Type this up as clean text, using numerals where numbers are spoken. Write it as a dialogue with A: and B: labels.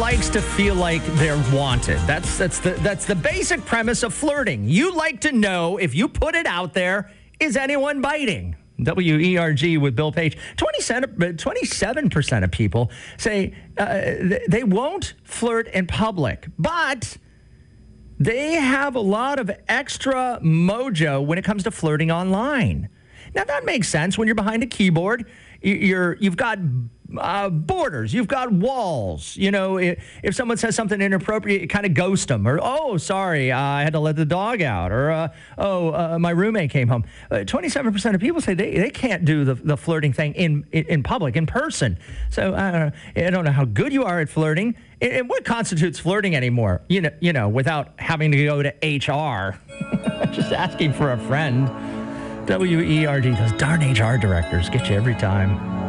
A: likes to feel like they're wanted. That's the basic premise of flirting. You like to know if you put it out there, is anyone biting? WERG with Bill Page. 27% of people say they won't flirt in public, but they have a lot of extra mojo when it comes to flirting online. Now, that makes sense. When you're behind a keyboard, you've got borders, you've got walls. You know, if someone says something inappropriate, you kind of ghost them. Or, oh, sorry, I had to let the dog out. Or, my roommate came home. 27% of people say they can't do the flirting thing in public, in person. So I don't know how good you are at flirting. And what constitutes flirting anymore? You know, without having to go to HR. Just asking for a friend. WERG, those darn HR directors get you every time.